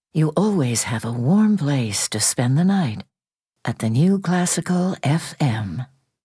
you always have a warm place to spend the night at the New Classical FM.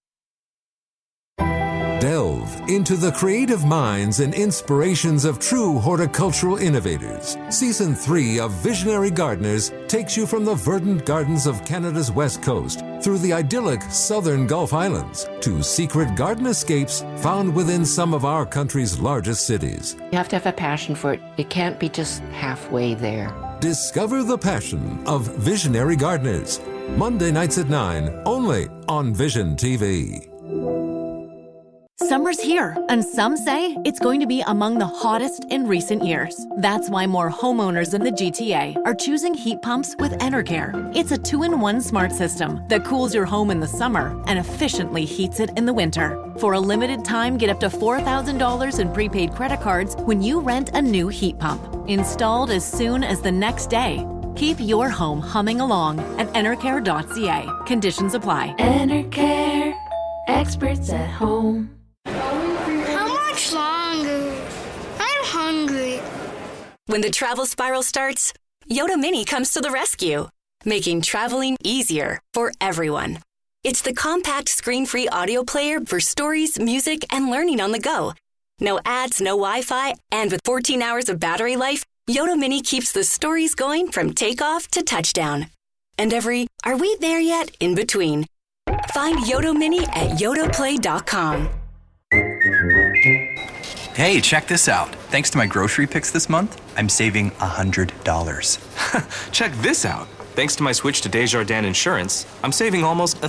Delve into the creative minds and inspirations of true horticultural innovators. Season 3 of Visionary Gardeners takes you from the verdant gardens of Canada's west coast through the idyllic southern Gulf Islands to secret garden escapes found within some of our country's largest cities. You have to have a passion for it. It can't be just halfway there. Discover the passion of Visionary Gardeners. Monday nights at 9, only on Vision TV. Summer's here, and some say it's going to be among the hottest in recent years. That's why more homeowners in the GTA are choosing heat pumps with Enercare. It's a 2-in-1 smart system that cools your home in the summer and efficiently heats it in the winter. For a limited time, get up to $4,000 in prepaid credit cards when you rent a new heat pump. Installed as soon as the next day. Keep your home humming along at Enercare.ca. Conditions apply. Enercare, experts at home. How much longer? I'm hungry. When the travel spiral starts, Yoda Mini comes to the rescue, making traveling easier for everyone. It's the compact screen-free audio player for stories, music, and learning on the go. No ads, no Wi-Fi, and with 14 hours of battery life, Yoda Mini keeps the stories going from takeoff to touchdown. And every "are we there yet?" in between. Find Yoda Mini at yodaplay.com. Hey, check this out. Thanks to my grocery picks this month, I'm saving $100. Check this out. Thanks to my switch to Desjardins Insurance, I'm saving almost